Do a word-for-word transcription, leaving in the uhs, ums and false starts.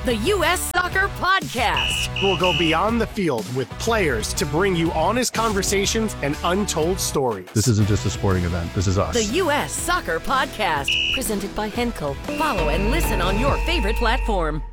the U S Soccer Podcast. We'll go beyond the field with players to bring you honest conversations and untold stories. This isn't just a sporting event. This is us. The U S Soccer Podcast, presented by Henkel. Follow and listen on your favorite platform.